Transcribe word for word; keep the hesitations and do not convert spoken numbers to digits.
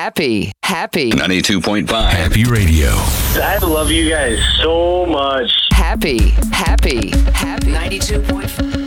Happy, happy. ninety-two point five. Happy Radio. I love you guys so much. Happy, happy, happy. ninety-two point five.